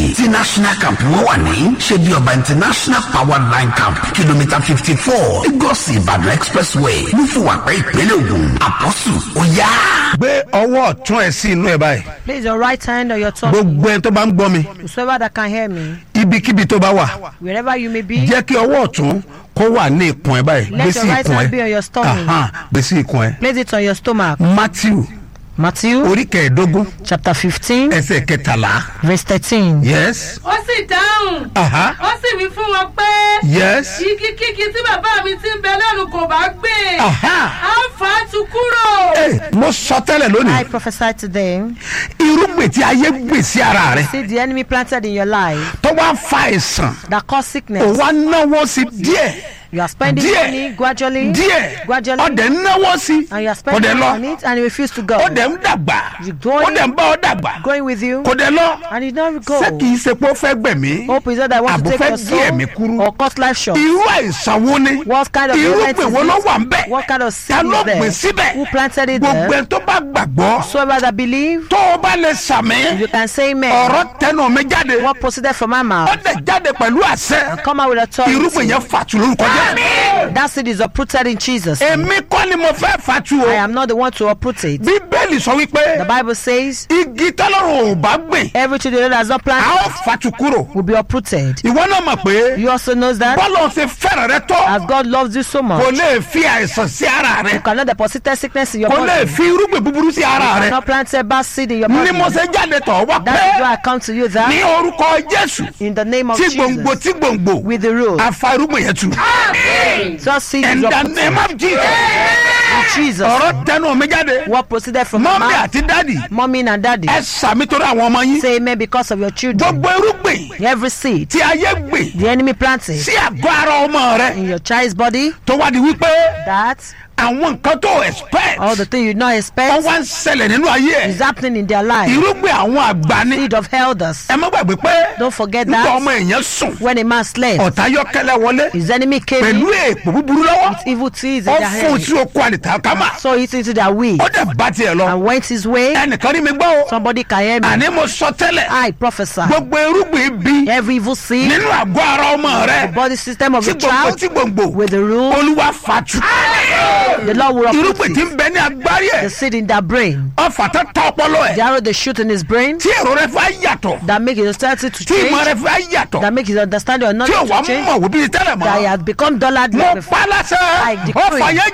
tí national camp wọ́n wà ní ṣebí ọba international power line camp kìlómítà 54 Lagos Ìbàdàn expressway Mufuwapẹ́ ìpínlẹ̀ Ògùn. Àpọ́sù ó yá. gbé ọwọ́ ọ̀tún ẹ̀ sí inú ẹ̀ báyìí. Place your right hand on your tongue. gbogbo ẹni tó bá ń gbọ́ mi. Whosoever that can hear me. ibikíbi tó bá wà. Wherever you may be. jẹ́ kí ọwọ́ ọ̀tún kó wà ní ikùn ẹ̀ báyìí. Let your right hand be on your stomach. gbé sí ikùn ẹ̀. Place it on your stomach. Matthew orí kẹẹ̀ẹ́dógún. chapter 15 ẹsẹ̀ kẹtàlá. verse 13. Yes. ó sì dáhùn. ó sì wí fún wọn pé. Yes. igi kíkí tí bàbá mi ti ń bẹ lẹ́nu kò bá gbé. á fà á tu kúrò. mo sọ tẹ́lẹ̀ lónìí. I prophesy today. irúgbìn tí ayé gbè sí ara rẹ̀. See the enemy planted in your life. tó wá fa àìsàn. that cause sickness. ó wá náwó sí díẹ̀. You are spending money gradually. Gradually. ọ̀dẹ̀ ń náwó sí. And you are spending money on it and you refuse to go. ọ̀dẹ̀ ń dàgbà. You going. ọ̀dẹ̀ ń bá ọ dàgbà. Going with you. kò dẹ̀ lọ. And you don't go. ṣé kìí ṣe pé ó fẹ́ gbẹ̀mí. Hope is that I want to take your soul or cut life short. irú àìsàn wo ni. What kind of irúgbìn wo ló wà ń bẹ̀. What kind of ta ló seed gbìn is there? síbẹ̀. Who planted it there? gbogbo ẹ̀ tó bá gbàgbọ́. Whosoever that believe. tó o bá lè sàmì. You can say amen. ọ̀rọ̀ tẹnu mi jáde. What proceeded from my mouth. ó dẹ̀ jáde pẹ̀lú àṣẹ. Come out with authority. irúgbìn yẹn fàtú lórúkọ Jésù. That seed is uprooted in Jesus. èmi kọ́ ni mo fẹ́ fàtú o. I am not the one to uproot it. bíbélì sọ wípé. The Bible says. igi tọ́lọ́run ò bá gbìn. Everything the Lord has not planted. a ó fàtú kúrò. Will be uprooted. ìwọ náà mọ̀ pé. You also know that. bọ́lá ṣe fẹ́ràn rẹ tọ́. As God loves you so much. kò lè fi àìsàn sí ara rẹ. You cannot deposit sickness in your kò body. lè fi irúgbìn búburú sí ara You rẹ. cannot plant a bad seed in your body. ni mo ṣe jáde tọ̀ wá That is why pé. I come to you that. ní orúkọ Jésù. In the name of tí Jesus. gbòǹgbò tí gbòǹgbò. With the root. afa irúgbìn yẹn tu. Just seed is in the uprooted. name of Jesus. In Jesus. ọ̀rọ̀ tẹnu mi jáde. What proceeded from my mọ́mí mouth. àti dádì. Mommy and daddy. ẹ sàmì torí àwọn ọmọ yín. Say amen because of your children. gbogbo irúgbìn. Every seed. tí ayé gbìn. The enemy planted. sí àgọ́ ara ọmọ rẹ. In your child's body. tó wá di wípé. That. àwọn nǹkan tó expect. All the things you not expect. wọ́n wá ń ṣẹlẹ̀ nínú ayé ẹ̀. Is happening in their life. irúgbìn àwọn àgbà ni. Seed of elders. ẹ má gbàgbé pé. Don't forget nígbà that. ọmọ èèyàn sùn. When a man slept. ọ̀tá yọ́kẹ́lẹ́ wọlé. His enemy came pẹ̀lú in. èèpò búburú lọ́wọ́. With evil tears in ó their fún hands. tí o kó àlìtà kámà. So it into their way. ó dẹ̀ bá tiẹ̀ lọ. And went his way. ẹnìkan rí mi gbọ́ o. Somebody can hear me. àní mo sọ tẹ́lẹ̀. I prophesy. gbogbo irúgbìn bí. Every evil seed. nínú àgọ́ ara ọmọ The rẹ. body system of tí your gbòǹgbò child. tí gbòǹgbò. With the rule. olúwa fàtú. The Lord will uproot irúgbìn tí it. ń bẹ ní agbárí ẹ̀. The seed in their brain. ọfà tó ta ọpọlọ The ẹ̀. arrow they shoot in his brain. tí èrò rẹ fẹ́ yàtọ̀. That make his understanding to tí ìmọ̀ rẹ change. fẹ́ yàtọ̀. That make his understanding or tí knowledge ò wá to change. mọ̀ wò bí tẹ́lẹ̀ That he mọ́. has become dullard mo like before. pa I láṣẹ. decree. ọfà yẹn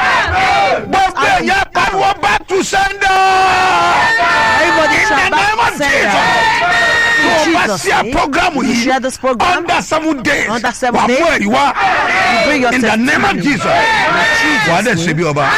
jáde. gbogbo èèyàn pariwo back to sender. Everybody in the shout name back of to Jesus. sender. tó o bá Jesus' ṣe name. programu You yìí. share this program. under 7 days. Under 7 wà á days. mú ẹ̀rí wá. You bring your in the name of testimony. Jesus. wà á dẹ̀ ṣe bí ọba.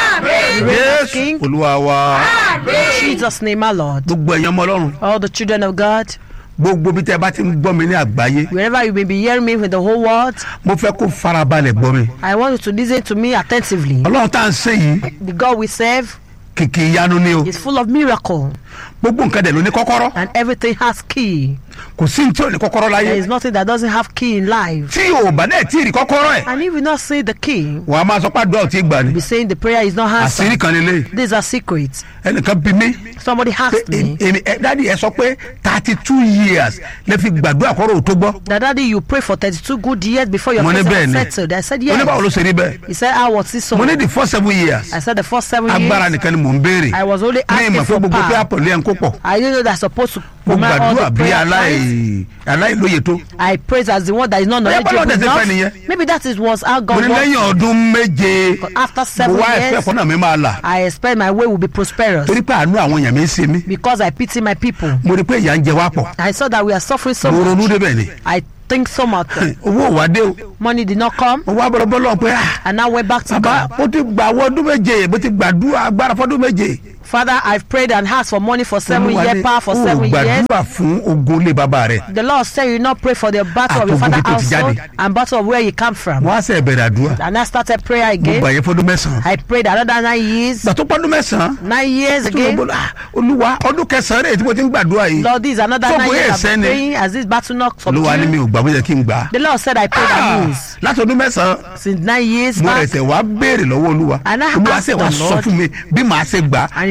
Yes. Jésù olúwa wa. In Jesus' name, our Lord. gbogbo ẹ̀yàn ọmọ ọlọ́run. All the children of God, gbogbo bí tẹ́ bá ti ń gbọ́ mi ní àgbáyé. wherever you may be hearing me with the whole world, mo fẹ́ kó farabalẹ̀ gbọ́ mi. I want you to listen to me attentively. ọlọ́run tá à ń ṣe yìí. The God we serve kìkì ìyanu ni o. is full of miracle, gbogbo nǹkan dẹ̀ ló ní kọ́kọ́rọ́. and everything has key. kò sí ní tí ò ní kọ́kọ́rọ́ There láyé. is nothing that doesn't have key in life. tí o bá dẹ̀ tí ì rí kọ́kọ́rọ́ ẹ̀. And if you not see the key, wàá máa sọ pé àdúrà ò tí ì gbà ni. be saying the prayer is not àṣírí answered. kan lélẹ̀. These are secrets. ẹnìkan bí mi. Somebody asked me, dádì ẹ sọ pé 32 years lè fi gbàdúrà kọ́rọ̀ ò tó gbọ́. that daddy, you pray for 32 good years before your Mo ní case bẹ́ẹ̀ was ni. settled. I said mo ní báwo ló yes. ṣe rí bẹ́ẹ̀. He said, how was it so? mo ní the first 7 years. I said the first 7 agbára years. nìkan ni mò ń béèrè. I was only ní asking ìmọ̀ pé for gbogbo pé power. àpọ̀lẹ́ ẹ̀ ń kó pọ̀. I didn't know that I'm supposed to mo command all gbàdúrà the bí prayer points. aláìlóye tó. I praise as the one that is not Bóyá knowledgeable bọ́lá ọ̀dẹ̀ ṣe fẹ́ nìyẹn. enough. Maybe that is was how mo God ní wants. lẹ́yìn ọdún méje. After 7 mo wá ẹ̀fẹ́ years, fọ́nà mi máa là. I expect my way will be prosperous torí pé àánú àwọn èèyàn mi ń ṣe mí. because I pity my people. mo rí pé ìyà ń jẹ wá pọ̀. I saw that we are suffering so mo ronú much. débẹ̀ ni. I think so much. owó ò wá dé o. Money did not come, mo wá bọ́lọ́bọ́lọ́ pé and now we're back to bàbá God. ó ti gbà wọ ọdún méje bó ti gbàdúrà agbára fọdún méje. Father, I've prayed and asked for money for 7 Olúwa years, ní, power for ó 7 years. gbàdúrà fún ogun ilé bàbá rẹ̀. The Lord said you not pray for the battle of your Àtògùn father bí tó ti household jáde. and battle of where you come from. wọ́n á sẹ̀ bẹ̀rẹ̀ àdúrà. And I started prayer mo again. gbà yẹn fọdún mẹ́sàn-án. I prayed another 9 years. gbà tó pọ́dún mẹ́sàn-án. 9 years again. olúwa ọdún kẹsàn-án rẹ̀ tí mo ti ń gbàdúrà yìí. Lord, this is another So 9 years bóyá I've been ẹ̀sẹ̀ ni. praying as this battle not olúwa ní mi subdued. ò gbà bó yẹ kí n gbà. The Lord said I prayed at least láti ọdún mẹ́sàn-án since 9 years mo back. ẹsẹ̀ wá béèrè lọ́wọ́ olúwa. And I olúwa asked ṣe wá the sọ Lord. fún mi bí màá ṣe gbà. And he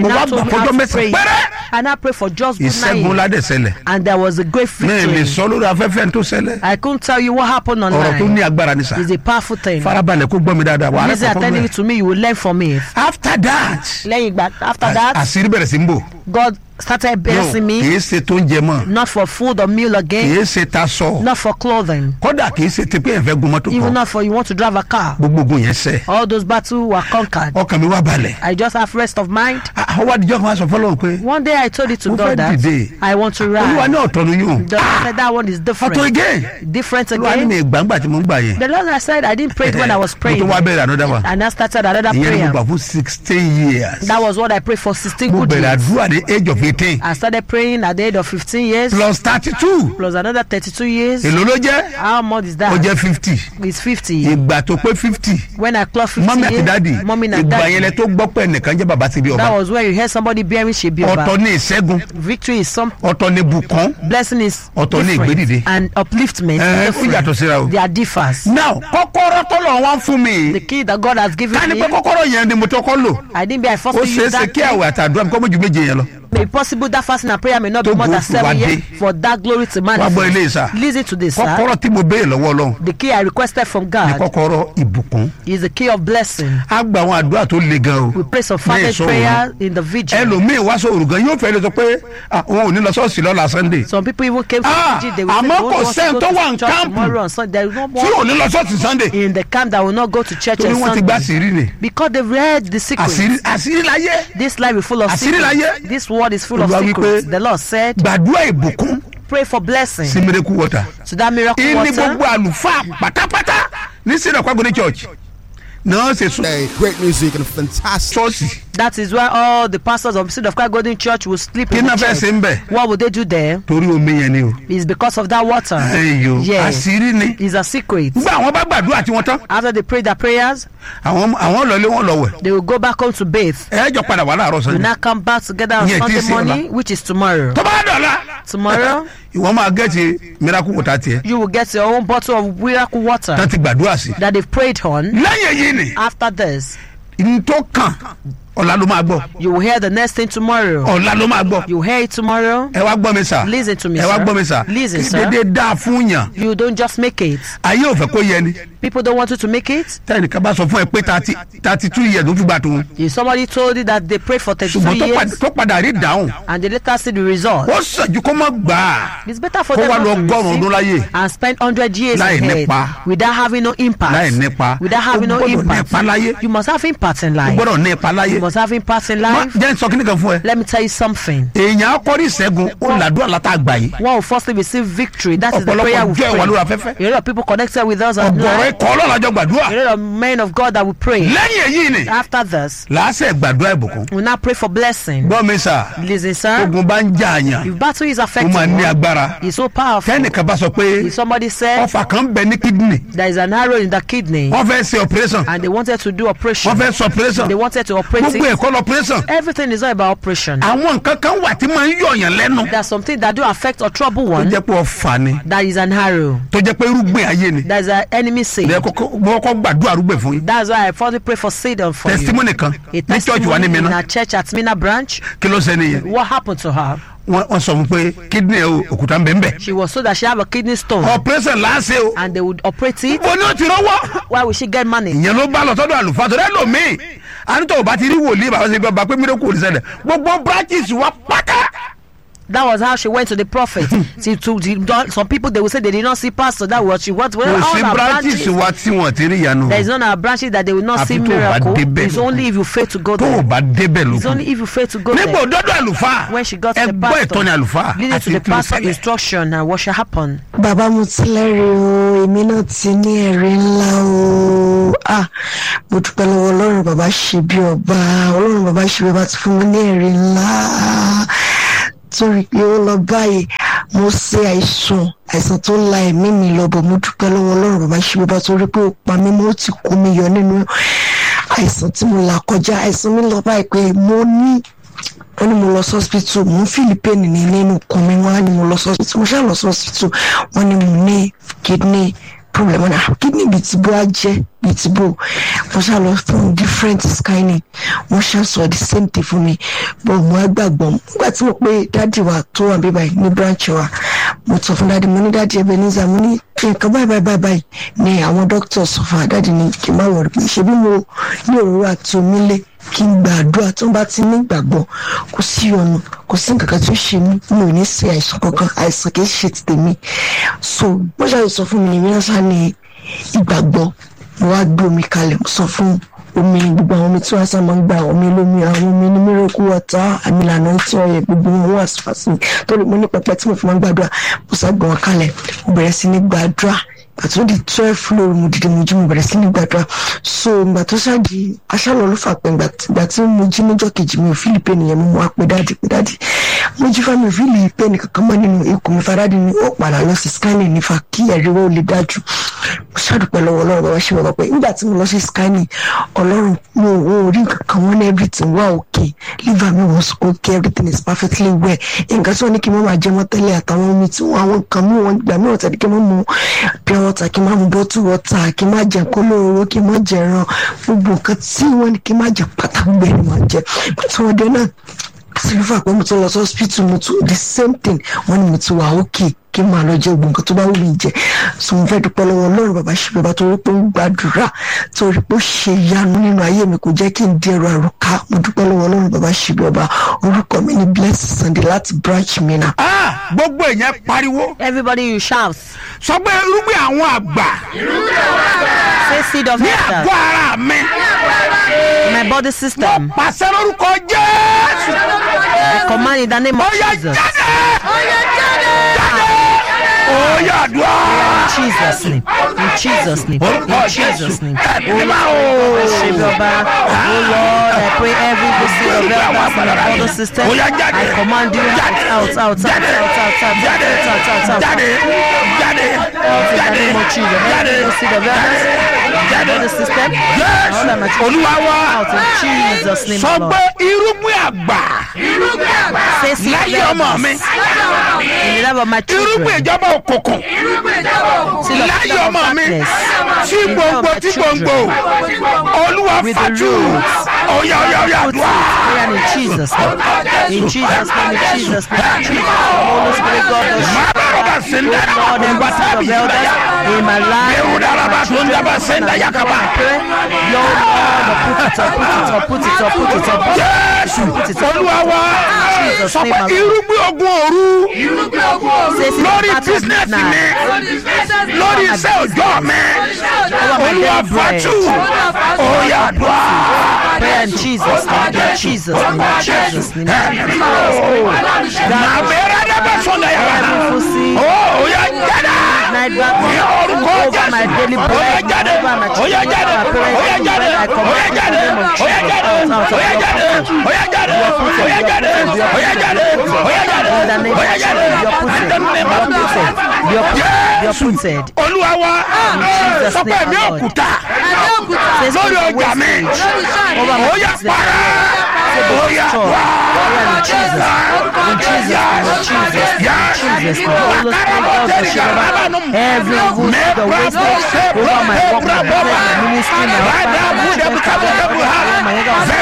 now wá told me gbà how fọjọ́ to mẹ́sàn-án pray. pẹ́rẹ́. And I prayed for just good 9 ìṣẹ́gun years. ládẹ̀ ṣẹlẹ̀. And there was a great mi ì lè victory. sọ lórí afẹ́fẹ́ tó ṣẹlẹ̀. I couldn't tell you what happened ọ̀rọ̀ tó ní online. agbára ni sà. It's a powerful thing. farabalẹ̀ kó gbọ́ mi dáadáa wà á Listen, rẹ̀ kọ́kọ́ attending bẹ́ẹ̀. it to me, you will learn from it. after that After that, àṣírí bẹ̀rẹ̀ sí ń bò. God started blessing me, kìí ṣe tó ń jẹ mọ́. not for food or meal again, kìí ṣe ta sọ. not for clothing, kódà kìí ṣe ti pé ẹ̀ fẹ́ gun mọ́tò even kan. not for you want to drive a car. gbogbo ogun yẹn sẹ́. All those battles were conquered. ọkàn mi wá balẹ̀. I just have rest of mind. àwọn àdìjọ́ kan sọ fọlọ́run pé. One day I told it to Mo fẹ́ God that dìde. I want to olúwa ní ride. ọ̀tọ̀ ni yóò. The Lord said that one is ọ̀tọ̀ different. again. Different olúwa ní mi again. ìgbàgbà tí mo ń gbà yẹn. The Lord I said I didn't pray it when I was mo praying. tún wá bẹ̀rẹ̀ another one. And I started another ìyẹn ni mo prayer. gbà fún 16 years. That was what I prayed for 16 mo good bẹ̀rẹ̀ years. àdúrà ní age of 18 I started praying at the age of 15 years plus 32. plus another 32 years. èló ló jẹ́. How much is ó that? jẹ́ 50. It's 50. ìgbà tó pé 50. When I clocked 50 mọ́mí àti dádì years, mommy and ìgbà yẹn lẹ daddy, tó gbọ́ pé ẹnìkan jẹ́ bàbá ti bí that ọba. was where you heard somebody bearing ọ̀tọ̀ Shebioba. ní ìṣẹ́gun. Victory is some, ọ̀tọ̀ ní bùkún. blessing is Ọ̀tọ̀ ní different, ìgbédìde. and upliftment ó is yàtọ̀ síra o. different. They are differs. now kọ́kọ́rọ́ tó lọ wá fún mi. The key that God has given ká ní me, pé kọ́kọ́rọ́ yẹn ni mo tọ́kọ́ lò. I didn't be I forced ó to ṣeé use ṣe that kí key. àwẹ̀ àtàdúrà mi kọ́ mọ́ ju méje yẹn lọ. May possible that fasting and prayer may not be Tó more than gbòógì wá 7 dé. years for that glory to wá gbọ́ ilé manifest. ìsà. Listen to this, sir. kọ́kọ́rọ́ tí mo béèrè lọ́wọ́ Ọlọ́run The key I requested from ni God kọ́kọ́rọ́ ìbùkún. is the key of blessing. á gba àwọn àdúrà tó le gan o. We pray some Ní fervent ìṣòro. prayer in the vigil. ẹlòmíín wá sóòrù gan yóò fẹ́ lè sọ pé wọn ò ní lọ ṣọ́ọ̀ṣì lọ́la Sunday. Some people even came to Ah, vigil. They will say àmọ́ they kò won't want sẹ́ni to tó go wà ní to church kámpù tomorrow on Sunday. There is no tí ò one ní lọ ṣọ́ọ̀ṣì Sunday. in the camp that will not go to church torí on wọ́n ti gbá Sunday àṣírí ni. because they've read the secrets. àṣírí láyé. This life is full of Àṣírí secrets. láyé. This world is full of Olúwa wí secrets. pé, The Lord said, gbàdúrà ìbùkún pray for blessing sí miracle water. to that miracle ìní gbogbo water. àlùfáà pátápátá ní sínú ọ̀pá gbóni church náà ṣe sùn Hey, great music and fantastic. ṣọ́ọ̀ṣì. That is where all the pastors of Seed of Christ Golden Church will sleep kí in náà the fẹ́ ṣe church. ń bẹ̀. What would they do there? torí omi yẹn ni o. It's because of that water. ẹyọ Yes. àṣírí ni. It's a secret. nígbà àwọn bá gbàdúrà tí wọ́n tán After they pray their prayers, àwọn lọlé wọn lọ wẹ̀. they will go back home to bathe. ẹ jọ padà wà láàárọ̀ We Sunday. now come back together on Yeah, Sunday this is morning, which is tomorrow. tó bá dọ̀la. Tomorrow, ìwọ máa gẹ́tì miracle water tiẹ̀. you will get your own bottle of miracle water tán ti gbàdúrà sí. that they've prayed on. lẹ́yìn èyí ni After this, n tó kàn ọ̀la ló máa gbọ́. you will hear the next thing tomorrow. ọ̀la ló máa gbọ́. You will hear it tomorrow. ẹ wá gbọ́ mi sà. Listen to me, ẹ wá sir. gbọ́ mi sà. Listen, kí sir. dédé dáa fún yàn. You don't just make it. ayé ò fẹ́ kó yẹ ni. People don't want you to make it. tẹ́nìkan bá sọ fún ẹ pé 32 years ló fi gbà tó. If somebody told you that they prayed for 32 ṣùgbọ́n years tó padà rí dáhùn. and they later see the result, ó sàjú kó má gbà á. it's better for kó them wá lọ not to ọgọ́rùn-ún ọdún láyé. receive and spend 100 years Láì ahead nípa. without having no impact. láì nípa. Without having no ó gbọ́dọ̀ impact. nípa láyé. You must have impact in ó life. gbọ́dọ̀ nípa láyé. You must have impact in Má- life. jẹ́ n sọ kíní kan fún ẹ. Let me tell you something. èèyàn akọ́rí ìṣẹ́gun ó làdúrà látà gbà yìí. One will firstly receive victory. That is the ọ̀pọ̀lọpọ̀ prayer we jẹ́ ìwà lórí afẹ́fẹ́. pray. A lot of people connected with us ọ̀gọ̀rọ̀ online. ikọ̀ ọlọ́run àjọ gbàdúrà. A lot of men of God that will pray. lẹ́yìn èyí ni After this, làásẹ̀ gbàdúrà ìbùkún. we now pray for blessing. gbọ́ mi sà. Listen, sir. ogun bá ń jà àyàn. If battle is ó affecting máa ní one, agbára. it's so powerful. tẹ́nìkan bá sọ pé If somebody said ọfà kan bẹ ní kídìnì. there is an arrow in the kidney wọ́n fẹ́ ṣe operation. and they wanted to do operation, wọ́n fẹ́ ṣe operation. they wanted to operate gbogbo it. ẹ̀kọ́ lọ operation. Everything is not about operation. àwọn nǹkan kan wà tí máa ń yọ̀yàn lẹ́nu. There's something that do affect or trouble tó one. jẹ́ pé ọfà ni. That is an arrow. tó jẹ́ pé irúgbìn ayé ni. That is an enemy seed. mo kọ́ gbàdúrà arúgbìn fún yín. That's why I first pray for seed for you. testimony kan A ní church wa ní testimony in Minna. our church at Mina branch. kí ló ṣe nìyẹn. What happened to her? wọ́n sọ fún pé kidney òkúta ń bẹ ń bẹ. She was told that she have a kidney stone operation láàṣẹ o. and they would operate it. bó ní o ti rọwọ́. Why would she get money? ìyẹn ló bá lọ sọ́dọ̀ àlùfáà tó rẹ́ lòmíì. àníntọ́ ò bá ti rí wòlíì bàbá ṣe gbọ́ pé miracle kò ní ṣẹlẹ̀ gbogbo branches wa pátá. That was how she went to the prophet. See, some people they will say they did not see pastor. That was she what? kò Well, sí all our branches branches. wa tí wọ́n ti rí ìyanu. There is none of our branches that they will not see Àfi tó o bá miracle. débẹ̀ It's lókun. only if you fail to go tó o there. bá débẹ̀ It's lókun. only if you fail to go nígbà there. òdòdó àlùfáà When she got to the ẹgbọ́ pastor, ìtọ́ni àlùfáà leading to the àti tí ó pastor ṣẹlẹ̀. instruction and what shall happen. bàbá mo ti lẹ́rìí o èmi náà ti ní ẹ̀rí ńlá o mo dúpẹ́ lọ́wọ́ ọlọ́run bàbá ṣe bí ọba ọlọ́run bàbá ṣe bí ọba ti fún mi ní ẹ̀rí ńlá torí pé ó lọ báyìí mo ṣe àìsàn tó la ẹ̀mí mi lọ bọ̀ mo dúpẹ́ lọ́wọ́ ọlọ́run bàbá ṣe bí ọba torí pé ó pa mí mo ti kó mi yọ nínú àìsàn tí mo là kọjá àìsàn mi lọ báyìí pé mo ní wọ́n ní mo lọ sọ́spítù mo ń Philippine ní nínú kan mi wọ́n á ní mo lọ sọ́spítù mo ṣáà lọ sọ́spítù wọ́n ní mo ní kidney problem náà kidney bíi ti bó á jẹ́ bíi ti bó mo ṣá lọ fún different scanning mo ṣá sọ the same thing fún mi but mo á gbàgbọ́ nígbà tí mo pé dáàdì wa tó wà bí báyìí ní branch wa mo sọ fún dáàdì mo ní dáàdì Ebenezer mo ní nǹkan báyìí ni àwọn doctors sọ fún dáàdì ní kí n má wọrí pé ṣebí mo ní òróró àti omi lé kí n gbàdúrà tó ń bá ti ní ìgbàgbọ́ kò sí ọ̀nà kò sí nǹkan kan tó ṣe mí mi ò ní ṣe àìsàn kankan àìsàn kì í ṣe ti tèmi so mo ṣàlùyẹ sọ fún mi ní ìránṣà ní ìgbàgbọ́ mo wá gbé omi kalẹ̀ mo sọ fún omi gbogbo àwọn omi tí wọ́n sá máa ń gba omi lómi àwọn omi ní miracle water àmì ìlànà tí wọ́n yẹ gbogbo wọn wà sífàsì torí mo ní pẹpẹ tí mo fi máa ń gbàdúrà mo sá gbọ̀n wọn kalẹ̀ mo bẹ̀rẹ̀ sí ní gbàdúrà àti ó di 12 floor mo dìde mo jí mo bẹ̀rẹ̀ sí ní gbàdúrà so ìgbà tó ṣáàjì aṣáàlọ́ ló fà pé ìgbà tí mo jí níjọ́ kejì mi ò fílì pé nìyẹn mo wá pé dáàdì mo jí fámi ò fílì pé nìkan kan mọ́ nínú ikùn mi fàdádì ni ó padà lọ sí scanning nífa kí ẹ̀rí wọ́n lè dájú mo ṣàdùpẹ́ lọ́wọ́ ọlọ́run bàbá ṣe bàbá pé nígbà tí mo lọ sí scanning ọlọ́run mo ò rí nǹkan kan wọ́n ní everything wà okay liver mi was okay everything is perfectly well nǹkan tí wọ́n ní kí n má máa jẹ mọ́ tẹ́lẹ̀ àtàwọn omi tí wọ́n àwọn nǹkan mi wọ́n gbà mí wọ́n tẹ̀lé kí n má mu pure water kí n má mu bottle water kí n má jẹ kólóró kí n má jẹ ẹran gbogbo nǹkan tí wọ́n ní kí n má jẹ pátá gbogbo ẹni máa jẹ tí wọ́n dé náà sílùfà pé mo tún lọ sí hospital mo tún the same thing wọ́n ní mo ti wà okay kí n máa lọ jẹ gbogbo nǹkan tó bá wù mí jẹ so mo fẹ́ dúpẹ́ lọ́wọ́ ọlọ́run bàbá ṣe bàbá torí pé ń gbàdúrà torí pé ó ṣe ìyanu nínú ayé mi kò jẹ́ kí n di ẹrù àrùká mo dúpẹ́ lọ́wọ́ ọlọ́run bàbá ṣe bàbá orúkọ mi ní Blessing Sunday láti branch mi náà. gbogbo èèyàn pariwo. Everybody you shout. sọ pé irúgbìn àwọn àgbà. Say seed of ní elders. àgọ́ ara mi. My body system. pàṣẹ lórúkọ Jésù. I command in the name of ó yá Jesus. jáde. ó yá àdúrà. In Jesus' name. In Jesus' name. In Jesus' name. Ẹ̀mí Oh máa Lord, o. oh Lord, I pray every seed of elders in the body system. Ó yá jáde. I command you out. Jáde. Jáde. Jáde. In the name of Jesus. Every seed of elders in the body system. All of my children Olúwa wa. out in Jesus' name, sọ Lord. pé irúgbìn àgbà. Say seed of láyé ọmọ mi. elders in the life of my irúgbìn children. ìjọba òkùnkùn. Seed of láyé kingdom of ọmọ mi. darkness. tí In the life of gbòǹgbò my tí gbòǹgbò. children. Olúwa With the fàájú. roots. ó yá àdúrà. Prayer in Jesus' name. In Jesus' name, in Jesus' name, in Jesus' name. Holy Spirit, God, the Baba senda Lord, every seed of elders in my life. Beudalaba sundaba senda yakaba. Pray, Lord, put it up. Jésù Olúwa wa Jesus' sọ name, pé my Lord. irúgbìn ogun òru Say, seed lórí of battle bísínẹ́sì mi midnight. lórí iṣẹ́ òjò mi Olúwa fàájú ó yá àdúrà. Prayer in Jesus' name, in Jesus' name, in Jesus' name. Màbẹ́rẹ́ dẹ́gbẹ́ sọ̀dọ̀ yàrá. Ó yá jáde. Night back Ní orúkọ over my daily Jésù. Ó yá bread, jáde. over my Ó yá children, jáde. over my parents, Ó yá jáde. I Ó command yá in the jáde. name of Ó yá Jesus. jáde. Out, Ó yá jáde. Ó yá jáde. Ó yá jáde. Ó yá jáde. Ó yá jáde. In the name Ó of yá Jesus, jáde. you're putted. Olúwa wa Jesus' sọ pé name, mi my Lord. òkúta Say, lórí speak ọjà mi wastage over my ó yá business. para Say, ó be yá strong. Prayer in Jesus' name, in Jesus' name, in Jesus' name. Holy Spirit, God, the Shabbat, every evil seed of wastage over my work, my business, my ministry, my husband, my children, my husband, my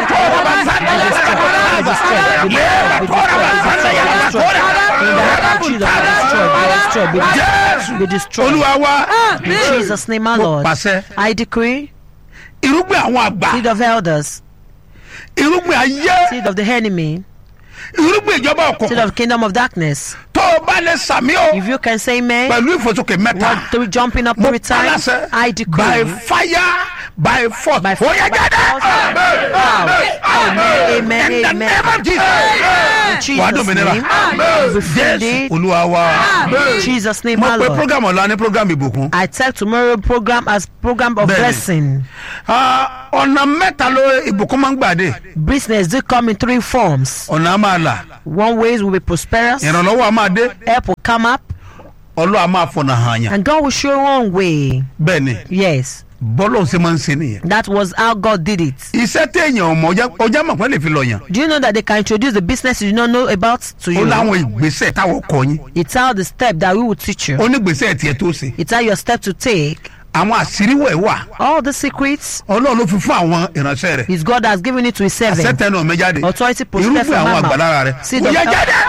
be destroyed. Olúwa wa In Jesus' name, my Lord, pàṣẹ I decree irúgbìn àwọn àgbà seed of elders, irúgbìn ayé seed of the enemy, irúgbìn ìjọba seed òkùnkùn of kingdom of darkness. tó o bá lè sàmì o If you can say amen, pẹ̀lú ìfòsókè mẹ́ta through jumping up mo 3 times, paláṣẹ I by decree fire by force by ó yá jáde amen, in the amen. name of Jesus In wàá Jesus' dòmìnira name, be Jésù free. Olúwa wa In Jesus' name, mo my pe Lord. program ọ̀la ní program ìbùkún. I take tomorrow program as program of Bẹ́ẹ̀ni. blessing. ọ̀nà mẹ́ta ló ìbùkún máa ń gbàdé Business do come in 3 forms. ọ̀nà á máa là One way will be prosperous, ìrànlọ́wọ́ á máa dé help will come up, Ọlọ́run á máa fọ̀nà hàn yàn and God will show one way. bẹ́ẹ̀ ni Yes. bọ́lọ̀ ṣe máa ń ṣe nìyẹn. That was how God did it. iṣẹ́ téèyàn ọmọ ọjà mọ̀ pé lè fi lọ yàn. Do you know that they can introduce the business you do not know about to ó you? láwọn ìgbésẹ̀ táwọn kọ yín. It's how the step that we will teach you. ó ní ìgbésẹ̀ tiẹ̀ tó ṣe. It's how your step to take. àwọn àṣírí wẹ̀ wà. All the secrets ọlọ́run ló fi fún àwọn ìránṣẹ́ rẹ̀. is God has given it to his servant. àṣetẹnu ọmọ jáde. Authority proceeded irúgbìn from àwọn my àgbàlára mouth. rẹ̀. Seed ó of yá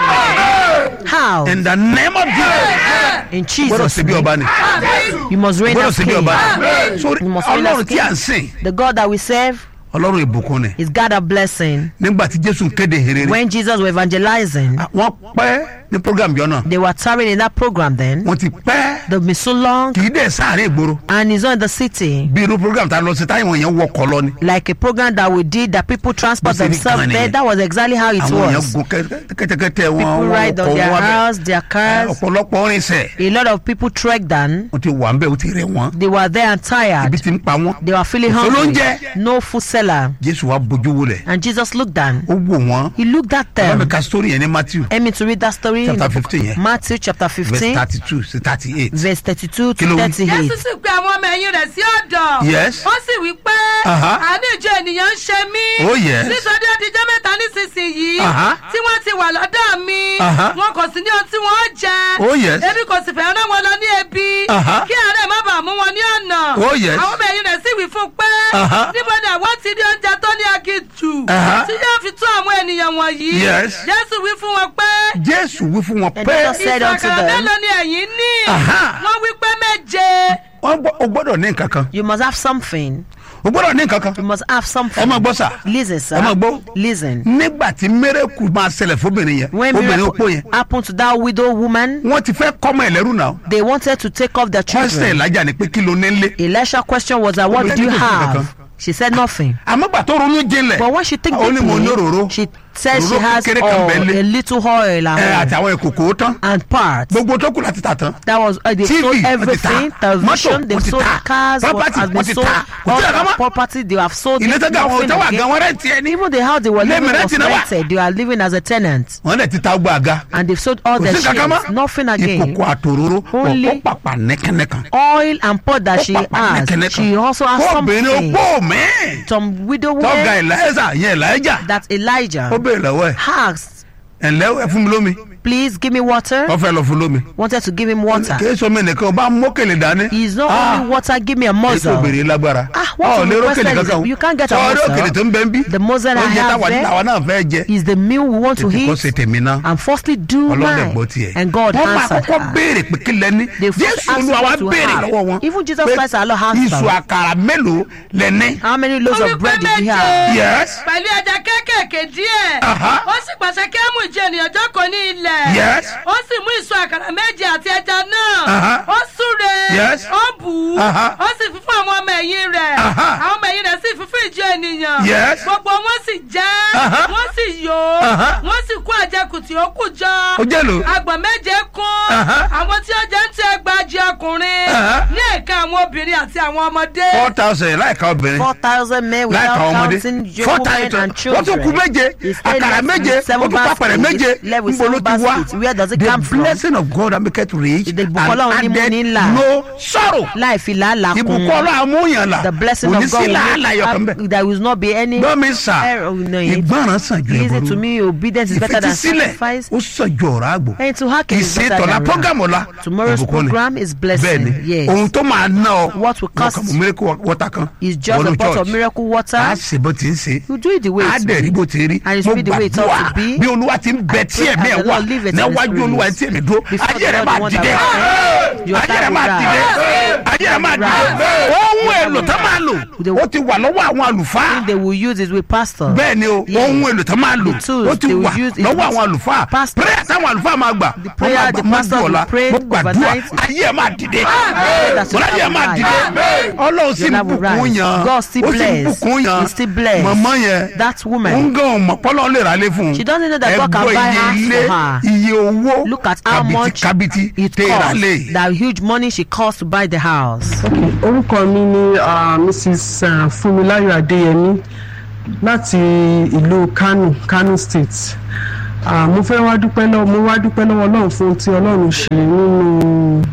jáde. How? in the name of Jesus. In gbọ́dọ̀ Jesus' ṣe bí name. ọba ni. You must reign gbọ́dọ̀ as ṣe bí king. ọba ni. sórí You must reign as ọlọ́run tí à ń king. sìn. The God that we serve ọlọ́run ìbùkún ni. is God of blessing. nígbà tí jésù ń kéde ìhìnrere. When Jesus was evangelizing, wọ́n pẹ́ ní program yọ náà. they were tarrying in that program then. wọ́n ti pẹ́. They've been so long, kì í dẹ̀ sáàrin ìgboro. and he's not in the city. bí irú program tá a lọ sí táyà wọn yẹn wọkọ̀ lọ ni. Like a program that we did that people transport Bó ṣe ní themselves kan there. nìyẹn. That was exactly how it àwọn èèyàn was. gun kẹ́tẹ́kẹ́tẹ́ wọn. People ride on their house, their cars. ọ̀pọ̀lọpọ̀ orinṣẹ́. A lot of people trekked down. wọ́n ti wà ń bẹ̀ ó ti rẹ̀ wọ́n. They were there and ibi tired. tí ń pa wọ́n. They were feeling Kò hungry. sólóúnjẹ. No food seller. jésù wa bójú wọlẹ̀. And Jesus looked down. ó wò wọ́n. He looked at báwo them. ka story yẹn ní matthew. Let me to read that story in Chapter the book 15, yeah. Matthew chapter verse 15, 32 sí 38. verse 32 Kí ló to wí? 38. jésù sì pe àwọn ọmọ ẹ̀yìn rẹ̀ sí ọ̀dọ̀. Yes. ó sì wí pé Aha. àní ìjọ ènìyàn ń ṣe mí. Oh, yes. nítorí ọdíjọ́ mẹ́ta nísinsìnyí Aha. tí wọ́n ti wà lọ́dọ̀ mi. Aha. wọn kò sì ní ohun tí wọ́n jẹ. Oh, yes. ebi kò sì fẹ́ rán wọn lọ ní ebi. Aha. kí àárẹ̀ má bàa mú wọn ní ọ̀nà. Oh, yes. àwọn ọmọ ẹ̀yìn rẹ̀ sì wí fún pé Aha. níbo ni àwọn ti rí oúnjẹ tó ní aginjù Aha. tí yóò fi tó àwọn ènìyàn wọ̀nyí. Yes. jésù wí fún wọn pé jésù wí fún wọn And pé Jesus said unto ìsàkàrà them, mélòó ni ẹ̀yin ní. Aha. wọ́n wí pé méje. o gbọ́dọ̀ ní nǹkan kan. you must have something. o gbọ́dọ̀ ní nǹkan You kan. must have something. ẹ máa gbọ́ sà. Listen, sir. ẹ máa gbọ́. Listen. nígbà tí mẹ́rẹ̀kù máa ṣẹlẹ̀ fóbìnrin yẹn. When obìnrin opó miracle yẹn. happened to that widow woman, wọ́n ti fẹ́ kọ́mọ ẹlẹ́rù náà. they wanted to take off their question children. ìlàjà ni pé kí ló ní lé. Elisha question was that, what did you have? She said nothing. àmọ́ gbà tó ronú jinlẹ̀. But when she think ó ní mo ní deeply, òróró. she said she Òróró has kékeré kan bẹ́ẹ̀ lé. a little oil at àti home àwọn ìkòkò tán. and parts. gbogbo tó kù láti tà tán. That was they TV, sold wọ́n ti ta. everything. Television, Mọ́tò, they wọ́n ti sold ta. cars, Property, has wọ́n been ti sold. ta. Kò All sí ẹ̀ka their mọ́. property they have sold. ilé it, tó ga àwọn nothing tó wà again. gan wọn rẹ̀ tiẹ̀ ní. Even the house they were Ilé living was mìíràn ti náà wà. rented. They are living as a tenant, wọ́n lè ti ta gbọ́ àga. and they've sold all kò their sí kankan shares. mọ́. Nothing again. ìkòkò àtòróró Only- ọ̀pọ̀ pàpà nẹ́kẹ́nẹ́kan. Oil and pot that she ó pàpà has. nẹ́kẹ́nẹ́kan. She also has obìnrin something. opó mi. Some widow tọ́ga woman Èlíjà yẹn Èlíjà. that Elijah ó béèrè lọ́wọ́ ẹ̀. asked, ẹ̀lẹ́ ẹ fún mi lómi. please give me water. wọ́n fẹ́ lọ fún lómi. Wanted to give him water. kì í sọ mi nìkan o bá mókèlè dání. He's not only water, give me a èso muzzle. obìnrin lágbára. What ọ̀ you lérò requested kèlè is kankan. you can't get a sọ muzzle. òkèlè tó ń bẹ ń bí. The muzzle I oúnjẹ have táwa there náà fẹ́ jẹ. is the meal we want to tètè kọ́ eat. ṣe tèmi náà. And firstly, do ọlọ́dẹ gbọ́ mine. tiẹ̀. And God wọ́n máa answered kọ́kọ́ her. béèrè pé kí lẹ́ni. They first jésù asked olúwa wa what to béèrè have. lọ́wọ́ wọn. Even Jesus pé Christ our Lord asked ìṣù them. àkàrà mélòó lẹ́ni. How many loaves Ó wí of pé bread did you méje. have? yes. pẹ̀lú ẹja kéékèèké díẹ̀. Aha. ó sì pàṣẹ kí á mú ìjọ ènìyàn jókòó ní ilẹ̀. Yes. ó sì mú ìṣù àkàrà méje àti ẹja náà. Aha. ó súre. Yes. ó bù ú. Aha. ó sì fi fún àwọn ọmọ ẹ̀yìn rẹ̀. Aha. àwọn ọmọ ẹ̀yìn rẹ̀ sì fi fún ìjọ ènìyàn. Yes. gbogbo wọn sì jẹ́. Aha. wọ́n sì yó. Aha. wọ́n sì kó àjẹkù tí ó kù jọ. ó jẹ́ lò. agbọ̀n méje kún. Aha. àwọn tí ó jẹ́ ń tẹ ẹgbàájì ọkùnrin. Aha. ní ẹ̀ka àwọn obìnrin àti àwọn ọmọdé. 4,000 láìka obìnrin. 4,000 men láìka without ọmọdé. counting young women and 4,000 wọ́n tún kú children. méje. He stayed àkàrà left méje. with seven ó tún pápẹ̀rẹ̀ baskets. méje. Left with níbo ló seven ti wá. baskets. Where does it come the from? blessing of God that make it rich and Ìbùkún Ọlọ́run ní mú ní added ńlá. no sorrow. Láì fi làálàá kún. ìbùkún ọlọ́run amúyàn là. The blessing kò ní of God sí will làálàá yọkàn bẹ́ẹ̀. there will not be any gbọ́ mi sà. error in it. ìgbọràn sàn ju Listen to ẹ̀bùrú. me, obedience is better than ìfetísílẹ̀ sacrifice. ó sàn ju ọ̀rọ̀ àgbò. And to hearken is better ìsètò la than program ọ̀la. Tomorrow's ìbùkún ni. program is blessing. bẹ́ẹ̀ni Yes. ohun tó máa ná ọ. What will cost wọ́n kàn mú miracle water kan. is just wọnú a pot of church. miracle water. a ṣe bó ti ń ṣe. You do it the way a it's dẹ̀ rí bó ti rí. And it's mo really the way it ought to gbàdúrà be. bí olúwa ti ń bẹ tí pray ẹ̀mí as ẹ̀ the wà Lord liveth in his níwájú olúwa spirit. tí ẹ̀mí dúró. Before ayé the rẹ̀ Lord, máa the one dìde. that will ayé rẹ̀ stand. máa dìde. ayé rẹ̀ máa dìde. ohun èlò tó máa lò ó ti wà lọ́wọ́ àwọn àlùfáà. They will use it with pastor. bẹ́ẹ̀ ni o Yeah. ohun èlò tó máa lò The tools ó ti they will wà use is lọ́wọ́ with àwọn àlùfáà. pastor. prayer táwọn àlùfáà máa gbà. The prayer the pastor will pray mo gbàdúrà overnight. ayé ẹ̀ máa dìde. That's mo láyé ẹ̀ máa right. dìde. ọlọ́run sì Your ń love will bùkún rise. yan. God still ó sì ń bless. bùkún yan. He still bless. mọ̀mọ́ yẹn. That woman. ó ń gan ọmọ pọ́lọ́ lè ra lé fún un. She doesn't know that God can Ẹ gbọ́ buy iye house ilé, for her. iye owó Look at how much kabiti it tẹ́ ra costs. lé. That huge money she cost to buy the house. orúkọ mi ni mrs Fúnmiláyọ̀ Adéyẹmí láti ìlú Kano State. Mo wá dúpẹ́ lọ́wọ́ Ọlọ́run fún tí Ọlọ́run ṣe nínú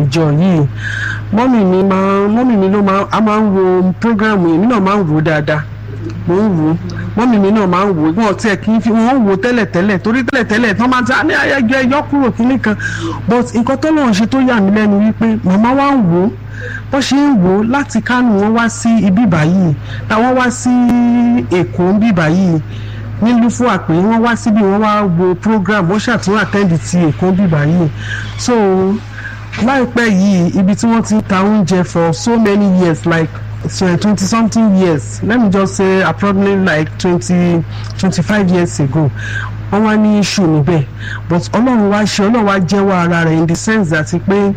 ìjọ yìí mọ́mì mi ló máa ń wo program yìí mi náà máa ń wò dáadáa mo ń wò mọ́mì mi náà máa ń wò wọ́n tiẹ̀ kí n fi wọ́n wò tẹ́lẹ̀tẹ́lẹ̀ torí tẹ́lẹ̀tẹ́lẹ̀ tí wọ́n máa ń ta ní ayẹyẹ ẹyọ kúrò kíní kan but nǹkan tó lọ́run ṣe tó yà mí lẹ́nu wípé màmá wa ń wò bó ṣe ń wò láti Kánò wọ́n wá sí ibí báyìí táwọn wá sí Èkó ibí báyìí nílùú fún àpè wọ́n wá síbi wọ́n wá wo program wọ́n ṣàtúnwò àtẹ́ǹdì ti Èkó ibí báyìí so láìpẹ́ yìí ibi tí wọ́n ti ń ta oúnjẹ for so many years like 20 something years let me just say approximately like 25 years ago wọ́n wá ní issue níbẹ̀ but Ọlọ́run wá jẹ́wọ́ ara rẹ̀ in the sense that pé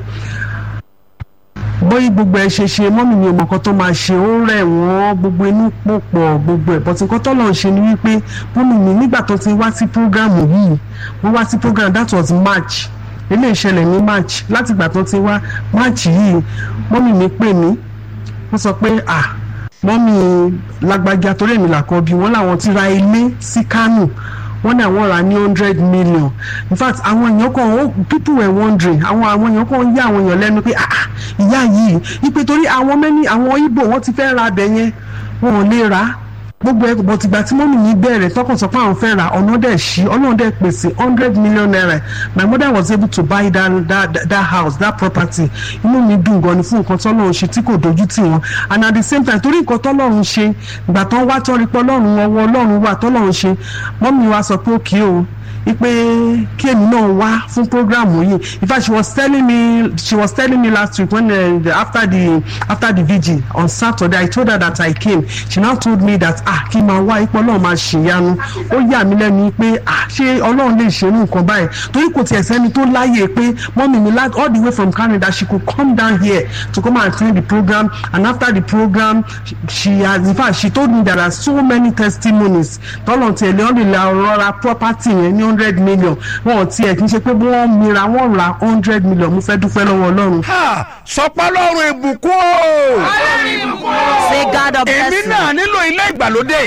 bóyí gbogbo ẹ ṣe mọ́mì ni ọmọ kan tó máa ṣe ó rẹ̀ wọ́n gbogbo inú pòpọ̀ gbogbo ẹ̀ but nǹkan tọ́lọ́run ṣe ni wípé mọ́mì mi nígbà tó ti wá sí program yìí wọ́n wá sí program that was March ilé ìṣẹ̀lẹ̀ ní March láti ìgbà tó ti wá March yìí mọ́mì mi pè mí wọ́n sọ pé mọ́mì lágbájá torí èmi làkọ́ bí wọ́n làwọn ti ra ilé sí Kánò wọ́n ní àwọn rà ní 100 million in fact àwọn èèyàn kan people were wondering àwọn èèyàn kan yà àwọn èèyàn lẹ́nu pé ìyá yìí ipe torí àwọn Ìgbò wọ́n ti fẹ́ ra abẹ yẹn wọn ò lè rà gbogbo ẹ̀ bọ̀ tìgbà tí mọ́mì yìí bẹ̀rẹ̀ tọkàn sọ pé àwọn fẹ́ ra ọ̀nà dẹ̀ ṣí ọlọ́run dẹ̀ pèsè 100 million naira my mother was able to buy that house that property inú mi dùn gan ni fún nǹkan tọ́lọ́run ṣe tí kò dojú tì wọ́n and at the same time torí nǹkan tọ́lọ́run ṣe ìgbà tán wá tán rí pé ọlọ́run ọwọ́ ọlọ́run wà tọ́lọ́run ṣe mọ́mì wa sọ pé òkè o ipe kí èmi náà wá fún program yìí in fact she was telling me last week when after the vigil on Saturday I told her that I came she now told me that kí n máa wá ipò ọlọ́run máa ṣèyanu ó yà mí lẹ́nu pé ṣé ọlọ́run lè ṣe irú nǹkan báyìí torí kò tiẹ̀ sẹ́ni tó láyè pé mọ́mì mi all the way from Canada she could come down here to come and attend the program and after the program she told me there are so many testimonies tọ́lọ̀ tiẹ̀ lè rọra property yẹn ní 100 million wọn ò tiẹ̀ kì í ṣe pé wọ́n mìíràn wọ́n ra 100 million mo fẹ́ dúpẹ́ lọ́wọ́ ọlọ́run. sọpá lọ́rùn ìbùkún o. say God of blessing. èmi náà nílò ilé ìgbàlódé.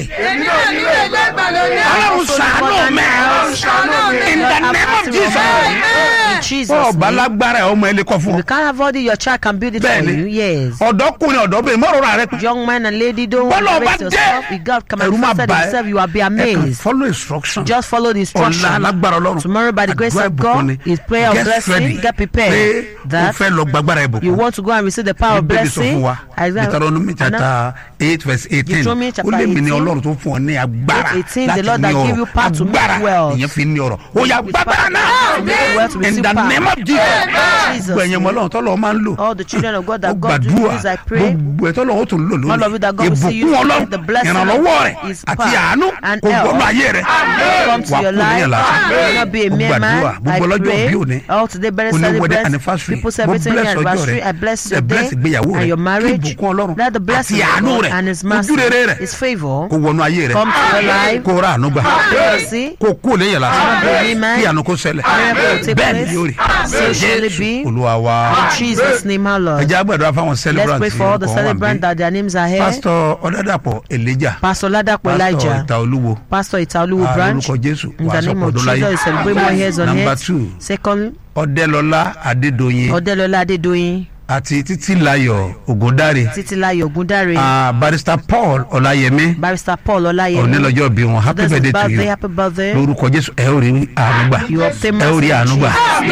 ọlọ́run ṣàánú mi in the name of Jesus. ọba lágbára ọmọ ẹ lè kọ fún. you can't avoid it your child can build it for you. yes. ọ̀dọ́kùnrin ọ̀dọ́bìnrin mọ́rọ̀rọ̀ rẹ. young man and lady don't worry yourself if God come and manifest himself you will be amazed. follow instruction. just follow the instruction. ọ̀la lágbára ọlọ́run. tomorrow by the grace of God is prayer of blessing. Get prepared that you want to go and receive the power of blessing. Deuteronomy chapter 8 verse 18. ó lé mi ní ọlọ́run tó fún ọ ní agbára láti ní ọrọ̀ agbára ìyẹn fi ní ọrọ̀ ó yá gbàgbára náà in the name of Jesus. gbẹ̀yìn ọmọ ọlọ́run tọ́lọ́ máa ń lò all the children of God that God do this I pray. gbogbo ẹ̀ tọ́lọ́ ó tún lò lónìí ìbùkún ọlọ́run ìrànlọ́wọ́ rẹ̀ àti àánú kò gbọ́dọ̀ ayé rẹ̀ wà kúrò ní ẹ̀la gbàdúrà gbogbo ọlọ́jọ́ bí òní oníwọ́dẹ anniversary mo bless ọjọ́ rẹ̀ bless ìgbéyàwó rẹ̀ kí ìbùkún ọlọ́run àti àánú rẹ̀ ojú rere rẹ̀ kó wọnú ayé rẹ̀ kó rà àánú gbà kó kú lẹ́yìn la kí àánú kó ṣẹlẹ̀ bẹ́ẹ̀ ni yóò rí Jésù Olúwa wa. ẹ jẹ́ àgbàdo àfáwọn celebrant let's pray for all the celebrants that their names are here. Pastor Ọ̀dàdàpọ̀ Elijah. Pastor Ọ̀dàdàpọ̀ Elijah. Pastor Ìtaolúwo branch. lórúkọ Jésù in the name of Jesus celebrate more years on Number earth. 2. Second. Ọdẹ́lọlá Adédoyin. Àti Títílayọ̀ Ògúndáre. Barrister Paul Ọláyẹmí. onílọ́jọ́ bí wọn happy birthday to you. lórúkọ Jésù ẹ ó rí àánúgbà. ẹ ó rí àánúgbà.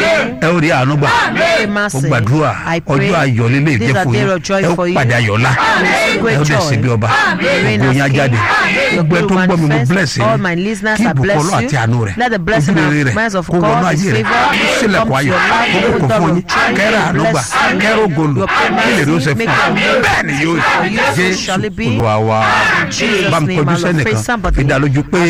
ó gbàdúrà ọjọ́ ayọ̀ lílé ìjẹ́ fún yín ẹ ó pàdé ayọ̀ ńlá ẹ ó dẹ̀ ṣe bí ọba ògo yín á jáde gbogbo ẹ tó ń gbọ́ mi mo bless yín kí ìbùkún Ọlọ́run àti àánú rẹ̀ ojúrere rẹ̀ kó wọnú ayé rẹ̀ kó sílẹ̀kùn ayọ̀ kó kò fún yín kẹ́rẹ́ àánúgbà kẹ́rẹ́ ògolo kí lè rí ó ṣe fún bẹ́ẹ̀ ni yóò Jésù Olúwa wa bá mi kọjú sẹ́nìkan fi dá lójú pé.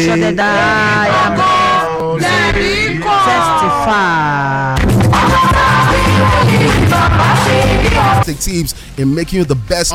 Teams in making you the best